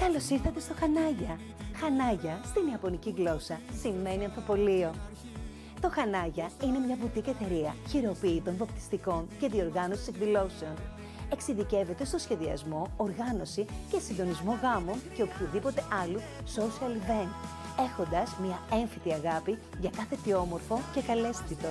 Καλώς ήρθατε στο Χανάγια. Χανάγια στην ιαπωνική γλώσσα σημαίνει ανθοπολείο. Το Χανάγια είναι μια μπουτίκ εταιρεία χειροποίητων, βαπτιστικών και διοργάνωσης εκδηλώσεων. Εξειδικεύεται στο σχεδιασμό, οργάνωση και συντονισμό γάμων και οποιοδήποτε άλλου social event, έχοντας μια έμφυτη αγάπη για κάθε τι όμορφο και καλέσθητο.